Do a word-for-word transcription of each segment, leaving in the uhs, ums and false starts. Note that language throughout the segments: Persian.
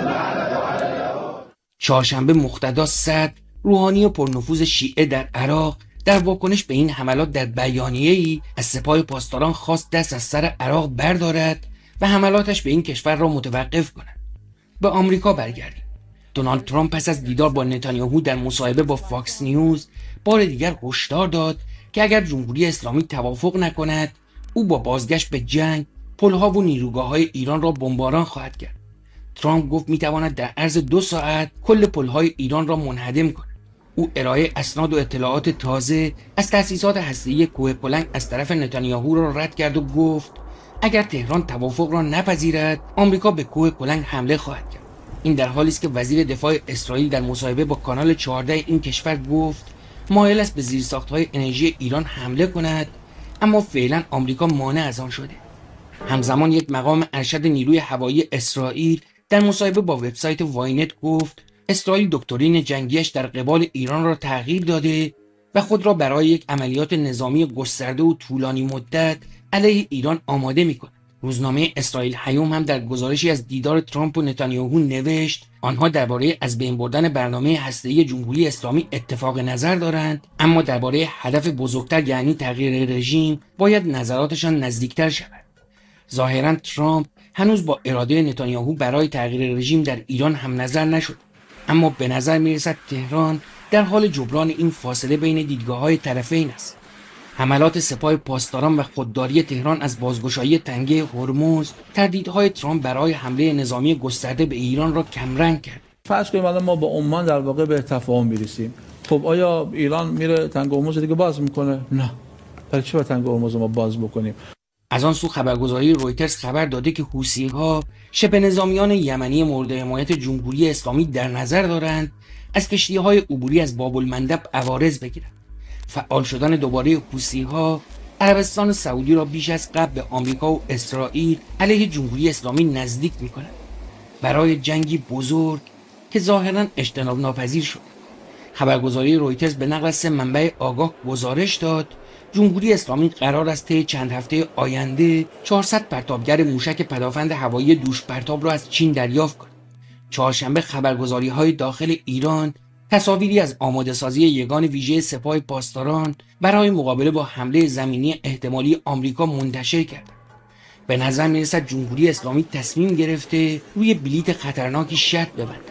چهارشنبه مقتدا صدر، روحانی پرنفوذ شیعه در عراق، در واکنش به این حملات در بیانیه‌ای از سپاه پاسداران خواست دست از سر عراق بردارد و حملاتش به این کشور را متوقف کند. به آمریکا برگردیم. دونالد ترامپ پس از دیدار با نتانیاهو در مصاحبه با فاکس نیوز بار دیگر هشدار داد که اگر جمهوری اسلامی توافق نکند، او با بازگشت به جنگ پلها و نیروگاه‌های ایران را بمباران خواهد کرد. ترامپ گفت می‌تواند در عرض دو ساعت کل پلهای ایران را منهدم کند. او ارائه اسناد و اطلاعات تازه از تأسیسات هسته‌ای کوه کلنگ از طرف نتانیاهو را رد کرد و گفت اگر تهران توافق را نپذیرد، آمریکا به کوه کلنگ حمله خواهد کرد. این در حالی است که وزیر دفاع اسرائیل در مصاحبه با کانال چهارده این کشور گفت مایل است به زیرساخت‌های انرژی ایران حمله کند، اما فعلا آمریکا مانع از آن شده. همزمان یک مقام ارشد نیروی هوایی اسرائیل در مصاحبه با وبسایت واینت گفت اسرائیل دکترین جنگیش در قبال ایران را تغییر داده و خود را برای یک عملیات نظامی گسترده و طولانی مدت علیه ایران آماده می‌کند. روزنامه اسرائیل هیوم هم در گزارشی از دیدار ترامپ و نتانیاهو نوشت آنها درباره از بین بردن برنامه هسته‌ای جمهوری اسلامی اتفاق نظر دارند، اما درباره هدف بزرگتر یعنی تغییر رژیم باید نظراتشان نزدیکتر شود. ظاهراً ترامپ هنوز با اراده نتانیاهو برای تغییر رژیم در ایران هم نظر نشد، اما به نظر میرسد تهران در حال جبران این فاصله بین دیدگاه‌های طرفین است. حملات سپاه پاسداران و خودداری تهران از بازگشایی تنگه هرمز تردیدهای ترامپ برای حمله نظامی گسترده به ایران را کمرنگ کرد. فرض کنیم الان ما با عمان در واقع به تفاهم میرسیم. خب آیا ایران میره تنگه هرمز دیگه باز میکنه؟ نه. برای چی با تنگه هرمز ما باز بکنیم؟ از آن سو خبرگزاری رویترز خبر داده که حوثی‌ها شبه نظامیان یمنی مورد حمایت جمهوری اسلامی در نظر دارند از کشتی‌های عبوری از باب المندب عوارض بگیرند. فعال شدن دوباره حوثی‌ها عربستان سعودی را بیش از قبل به آمریکا و اسرائیل علیه جمهوری اسلامی نزدیک می‌کند برای جنگی بزرگ که ظاهراً اجتناب ناپذیر شد. خبرگزاری رویترز به نقل از سه منبع آگاه گزارش داد جمهوری اسلامی قرار است طی چند هفته آینده چهارصد پرتابگر موشک پدافند هوایی دوش پرتاب را از چین دریافت کند. چهارشنبه خبرگزاری‌های داخل ایران تصاویری از آماده سازی یگان ویژه سپاه پاسداران برای مقابله با حمله زمینی احتمالی آمریکا منتشر کردند. به نظر می‌رسد جمهوری اسلامی تصمیم گرفته روی بلیت خطرناکی شرط ببندد.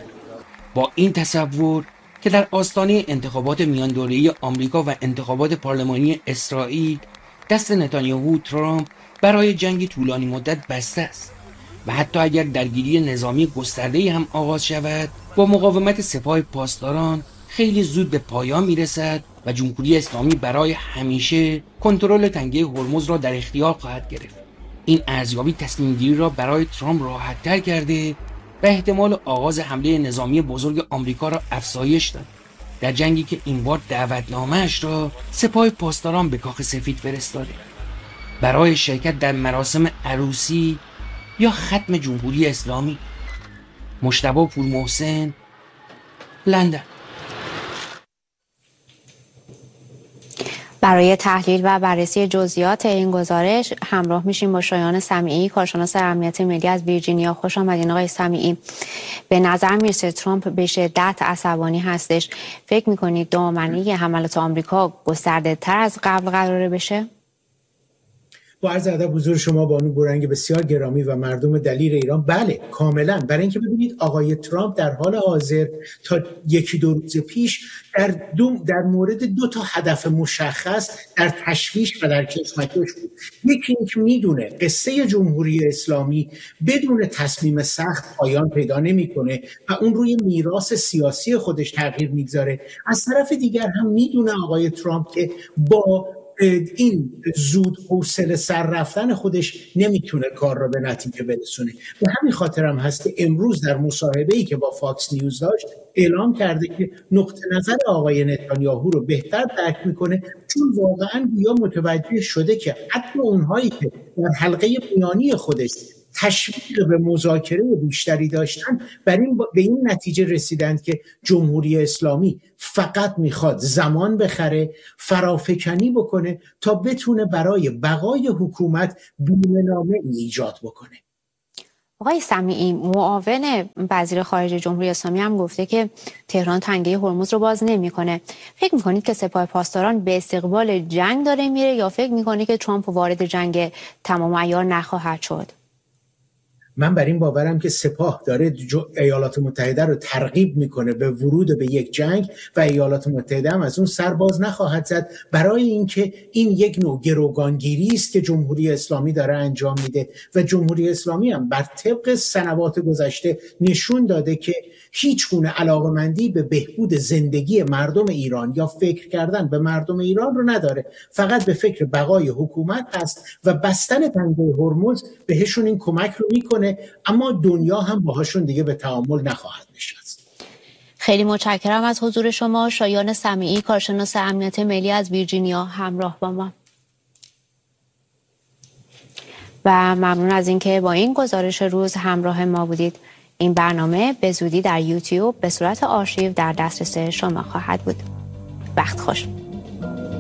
با این تصور که در آستانه انتخابات میان دوره‌ای آمریکا و انتخابات پارلمانی اسرائیل دست نتانیاهو ترامپ برای جنگ طولانی مدت بسته است و حتی اگر درگیری نظامی گسترده‌ای هم آغاز شود با مقاومت سپاه پاسداران خیلی زود به پایان میرسد و جمهوری اسلامی برای همیشه کنترل تنگه هرمز را در اختیار خواهد گرفت. این ارزیابی تصمیم گیری را برای ترامپ راحت‌تر کرده و احتمال آغاز حمله نظامی بزرگ آمریکا را افزایش داد در جنگی که این بار دعوتنامه‌اش را سپاه پاسداران به کاخ سفید فرستاده برای شرکت در مراسم عروسی یا ختم جمهوری اسلامی. مجتبی پورمحسن، لندن. برای تحلیل و بررسی جزئیات این گزارش همراه میشیم با شایان سمیعی، کارشناس امنیت ملی از ویرجینیا. خوش آمدین آقای سمیعی. به نظر میرسه ترامپ به شدت عصبانی هستش. فکر میکنید دامنه حملات آمریکا گسترده تر از قبل قراره بشه؟ با عرض ادب حضور شما بانو بورنگ بسیار گرامی و مردم دلیر ایران، بله کاملا. برای اینکه ببینید آقای ترامپ در حال حاضر تا یکی دو روز پیش در دو در مورد دو تا هدف مشخص در تشویش و در کشمکش بود. یکی اینکه میدونه قصه جمهوری اسلامی بدون تصمیم سخت پایان پیدا نمیکنه و اون روی میراث سیاسی خودش تغییر میگذاره. از طرف دیگر هم میدونه آقای ترامپ که با این زود حوصله سر رفتن خودش نمیتونه کار را به نتیجه برسونه. به همین خاطر هم هست که امروز در مصاحبه‌ای که با فاکس نیوز داشت اعلام کرده که نقطه نظر آقای نتانیاهو رو بهتر درک میکنه، چون واقعا گویا متوجه شده که حتی اونهایی که در حلقه میانی خودش تشویق به مذاکره بیشتری داشتن بر این به این نتیجه رسیدند که جمهوری اسلامی فقط میخواد زمان بخره، فرافکنی بکنه تا بتونه برای بقای حکومت بیمه‌نامه ایجاد بکنه. آقای سمیعی، معاون وزیر خارجه جمهوری اسلامی هم گفته که تهران تنگه هرمز رو باز نمیکنه. فکر میکنید که سپاه پاسداران به استقبال جنگ داره میره یا فکر میکنید که ترامپ وارد جنگ تمام عیار نخواهد شد؟ من بر این باورم که سپاه داره ایالات متحده رو ترغیب میکنه به ورود به یک جنگ و ایالات متحده هم از اون سر باز نخواهد زد، برای اینکه این یک نوع گروگانگیری است که جمهوری اسلامی داره انجام میده و جمهوری اسلامی هم بر طبق سنوات گذشته نشون داده که هیچ گونه علاقمندی به بهبود زندگی مردم ایران یا فکر کردن به مردم ایران رو نداره، فقط به فکر بقای حکومت هست و بستن تنگه هرمز بهشون این کمک رو میکنه، اما دنیا هم باهاشون دیگه به تعامل نخواهد نشست. خیلی متشکرم از حضور شما. شایان سمیعی، کارشناس امنیت ملی از ویرجینیا، همراه با ما و ممنون از اینکه با این گزارش روز همراه ما بودید. این برنامه به زودی در یوتیوب به صورت آرشیو در دسترس شما خواهد بود. وقت خوش.